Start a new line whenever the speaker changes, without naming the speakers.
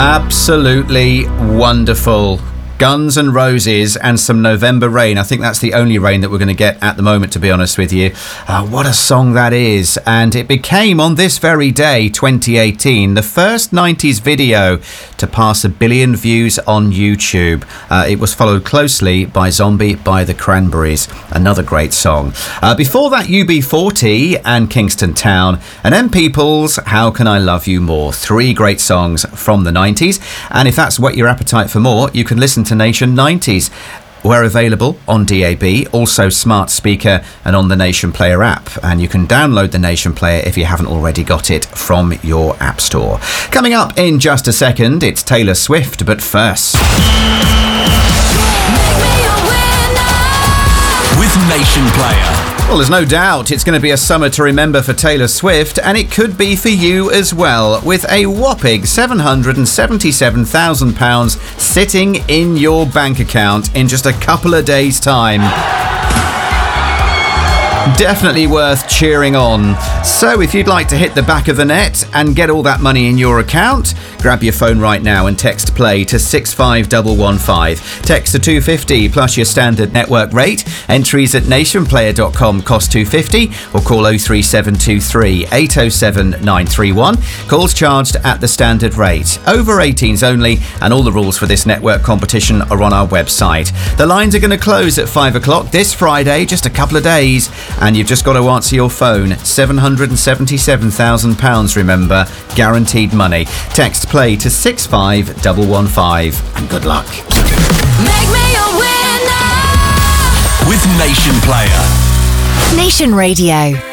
Absolutely wonderful. Guns N' Roses and some November Rain. I think that's the only rain that we're going to get at the moment, to be honest with you. What a song that is. And it became, on this very day, 2018, the first 90s video to pass 1 billion views on YouTube. It was followed closely by Zombie by the Cranberries. Another great song. Before that, UB40 and Kingston Town. And M People's How Can I Love You More. 3 great songs from the 90s. And if that's whet your appetite for more, you can listen to Nation 90s. We're available on DAB, also smart speaker and on the Nation Player app. And you can download the Nation Player if you haven't already got it from your app store. Coming up in just a second, it's Taylor Swift, but first...
With Nation Player.
Well, there's no doubt it's going to be a summer to remember for Taylor Swift, and it could be for you as well, with a whopping £777,000 sitting in your bank account in just a couple of days' time. Definitely worth cheering on. So if you'd like to hit the back of the net and get all that money in your account, grab your phone right now and text play to 65115. Text to 250 plus your standard network rate. Entries at nationplayer.com cost £2.50 or call 03723 807 931. Calls charged at the standard rate. Over 18s only, and all the rules for this network competition are on our website. The lines are going to close at 5 o'clock this Friday, just a couple of days. And you've just got to answer your phone. £777,000, remember. Guaranteed money. Text play to 65115. And good luck.
Make me a winner
with Nation Player.
Nation Radio.